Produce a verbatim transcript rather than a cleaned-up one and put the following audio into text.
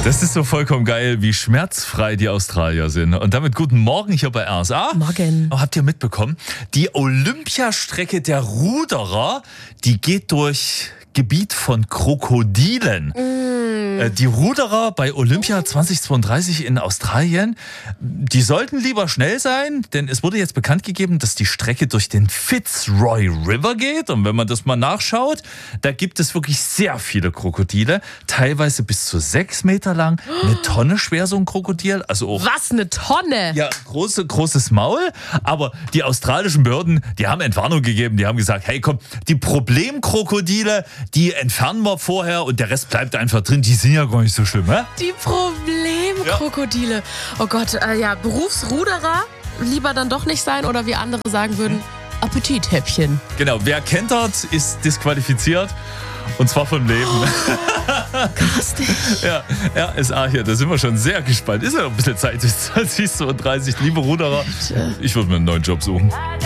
Das ist so vollkommen geil, wie schmerzfrei die Australier sind. Und damit guten Morgen hier bei R S A. Morgen. Oh, habt ihr mitbekommen? Die Olympiastrecke der Ruderer, die geht durch Gebiet von Krokodilen. Mm. Die Ruderer bei Olympia zwanzig zweiunddreißig in Australien, die sollten lieber schnell sein, denn es wurde jetzt bekannt gegeben, dass die Strecke durch den Fitzroy River geht. Und wenn man das mal nachschaut, da gibt es wirklich sehr viele Krokodile, teilweise bis zu sechs Meter lang, eine Tonne schwer so ein Krokodil. Also auch, was, eine Tonne? ja, große, großes Maul. Aber die australischen Behörden, die haben Entwarnung gegeben, die haben gesagt, hey komm, die Problemkrokodile, die entfernen wir vorher und der Rest bleibt einfach drin. Die sind ja gar nicht so schlimm, hä? Die Problemkrokodile. Ja. Oh Gott, äh, ja, Berufsruderer lieber dann doch nicht sein oder wie andere sagen würden, Appetithäppchen. Genau, wer kentert, ist disqualifiziert. Und zwar vom Leben. Oh, garstig. Ja, R S A hier, da sind wir schon sehr gespannt. Ist ja noch ein bisschen Zeit bis zwanzig zweiunddreißig. Liebe Ruderer, ich würde mir einen neuen Job suchen.